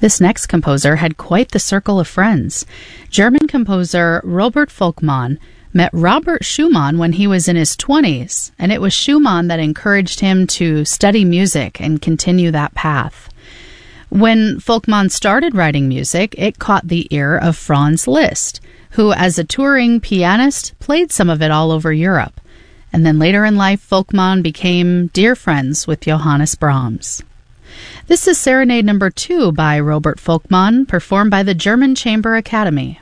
This next composer had quite the circle of friends. German composer Robert Volkmann met Robert Schumann when he was in his 20s, and it was Schumann that encouraged him to study music and continue that path. When Volkmann started writing music, it caught the ear of Franz Liszt, who, as a touring pianist, played some of it all over Europe. And then later in life, Volkmann became dear friends with Johannes Brahms. This is Serenade No. 2 by Robert Volkmann, performed by the German Chamber Academy.